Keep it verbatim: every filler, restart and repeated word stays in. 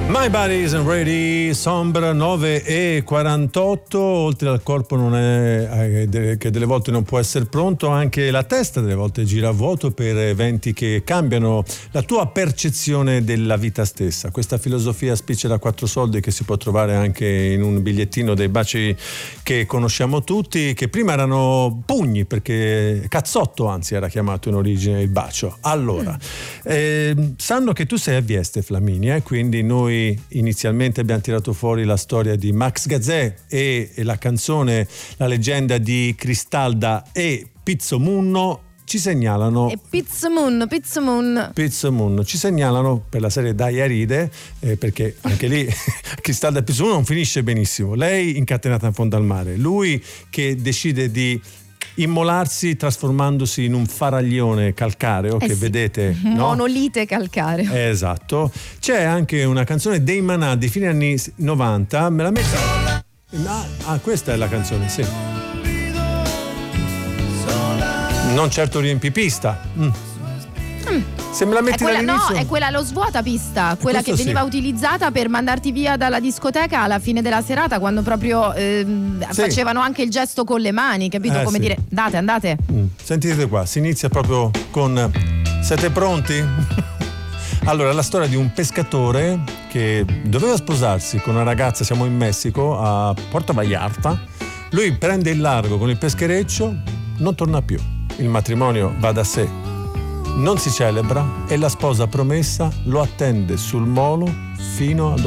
My Body Isn't Ready, Sombra, nove e quarantotto. Oltre al corpo non è, che delle volte non può essere pronto, anche la testa delle volte gira a vuoto per eventi che cambiano la tua percezione della vita stessa. Questa filosofia spiccia da quattro soldi che si può trovare anche in un bigliettino dei baci che conosciamo tutti, che prima erano pugni, perché cazzotto anzi era chiamato in origine il bacio. Allora, eh, sanno che tu sei a Vieste, Flaminia, e quindi noi inizialmente abbiamo tirato fuori la storia di Max Gazzè e, e la canzone, la leggenda di Cristalda e Pizzomunno. Ci segnalano e Pizzomunno, Pizzomunno Pizzomunno ci segnalano per la serie Dai Aride, eh, perché anche lì Cristalda e Pizzomunno non finisce benissimo. Lei incatenata in fondo al mare, lui che decide di immolarsi trasformandosi in un faraglione calcareo, eh che sì, vedete, no? Monolite calcareo. Esatto. C'è anche una canzone dei Manà di fine anni novanta, me la metto. Ah, questa è la canzone, sì. Non certo riempipista. Mm. Mm. Se me la metti è quella, dall'inizio... No, è quella lo svuota pista, quella che veniva sì. utilizzata per mandarti via dalla discoteca alla fine della serata, quando proprio ehm, sì. facevano anche il gesto con le mani, capito? Eh, Come sì. dire, andate, andate. Mm. Sentite qua, si inizia proprio con... Siete pronti? Allora, la storia di un pescatore che doveva sposarsi con una ragazza, siamo in Messico, a Puerto Vallarta. Lui prende il largo con il peschereccio, non torna più. Il matrimonio va da sé, non si celebra e la sposa promessa lo attende sul molo fino ad